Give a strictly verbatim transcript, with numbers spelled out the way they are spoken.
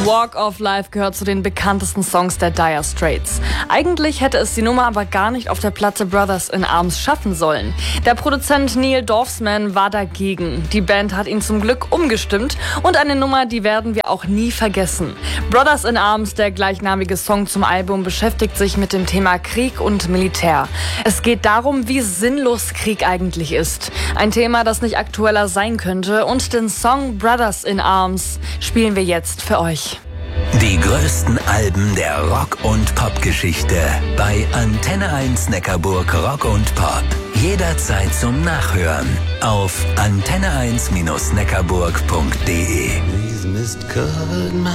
Walk of Life gehört zu den bekanntesten Songs der Dire Straits. Eigentlich hätte es die Nummer aber gar nicht auf der Platte Brothers in Arms schaffen sollen. Der Produzent Neil Dorfman war dagegen. Die Band hat ihn zum Glück umgestimmt und eine Nummer, die werden wir auch nie vergessen. Brothers in Arms, der gleichnamige Song zum Album, beschäftigt sich mit dem Thema Krieg und Militär. Es geht darum, wie sinnlos Krieg eigentlich ist. Ein Thema, das nicht aktueller sein könnte, und den Song Brothers in Arms spielen wir jetzt für euch. Die größten Alben der Rock- und Pop-Geschichte bei Antenne eins Neckarburg Rock und Pop. Jederzeit zum Nachhören auf antenne eins Bindestrich neckarburg punkt de.